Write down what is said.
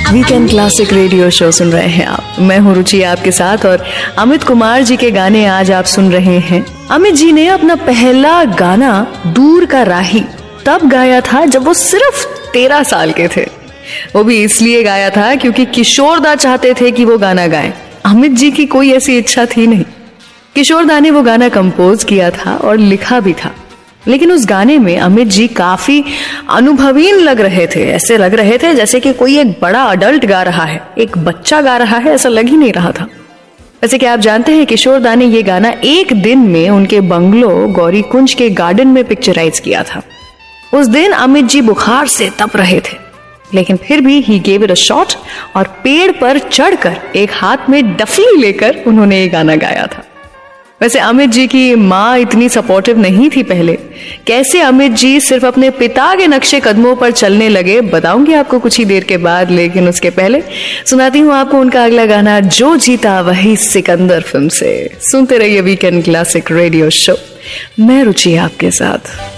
Weekend classic radio show सुन रहे हैं आप। मैं हूँ रुचि आपके साथ और अमित कुमार जी के गाने आज आप सुन रहे हैं। अमित जी ने अपना पहला गाना दूर का राही तब गाया था जब वो सिर्फ 13 साल के थे। वो भी इसलिए गाया था क्योंकि किशोर दा चाहते थे कि वो गाना गाएं। अमित जी की कोई ऐसी इच्छा थी नहीं। किशोर दा ने वो गाना कंपोज किया था और लिखा भी था, लेकिन उस गाने में अमित जी काफी अनुभवीन लग रहे थे। ऐसे लग रहे थे जैसे कि कोई एक बड़ा अडल्ट गा रहा है, एक बच्चा गा रहा है, ऐसा लग ही नहीं रहा था। वैसे कि आप जानते हैं किशोर दा ने ये गाना एक दिन में उनके बंगलो गौरी कुंज के गार्डन में पिक्चराइज किया था। उस दिन अमित जी बुखार से तप रहे थे, लेकिन फिर भी he gave it a shot और पेड़ पर चढ़कर एक हाथ में डफली लेकर उन्होंने ये गाना गाया था। वैसे अमित जी की माँ इतनी सपोर्टिव नहीं थी पहले। कैसे अमित जी सिर्फ अपने पिता के नक्शे कदमों पर चलने लगे बताऊंगी आपको कुछ ही देर के बाद, लेकिन उसके पहले सुनाती हूँ आपको उनका अगला गाना, जो जीता वही सिकंदर फिल्म से। सुनते रहिए वीकेंड क्लासिक रेडियो शो, मैं रुचि आपके साथ।